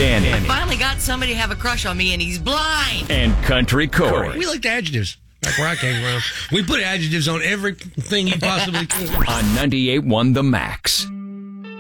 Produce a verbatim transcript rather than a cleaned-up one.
Danny. Finally got somebody to have a crush on me, and he's blind. And Country Corey. We like the adjectives. Back where I came from. We put adjectives on everything you possibly could. On ninety-eight point one The Max.